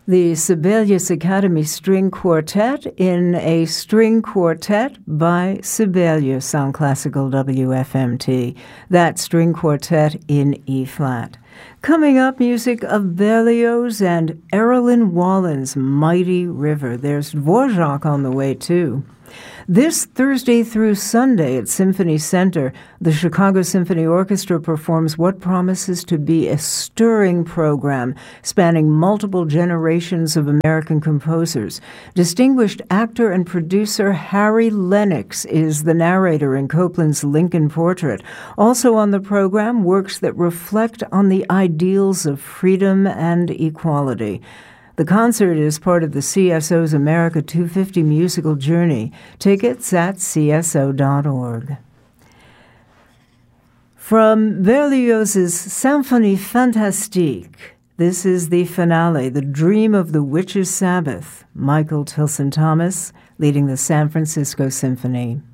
The Sibelius Academy String Quartet in a string quartet by Sibelius on Classical WFMT. That string quartet in E-flat. Coming up, music of Berlioz and Erilyn Wallen's Mighty River. There's Dvorak on the way, too. This Thursday through Sunday at Symphony Center, the Chicago Symphony Orchestra performs what promises to be a stirring program spanning multiple generations of American composers. Distinguished actor and producer Harry Lennox is the narrator in Copland's Lincoln Portrait. Also on the program, works that reflect on the ideals of freedom and equality. The concert is part of the CSO's America 250 musical journey. Tickets at cso.org. From Berlioz's Symphonie Fantastique, this is the finale, The Dream of the Witch's Sabbath. Michael Tilson Thomas leading the San Francisco Symphony.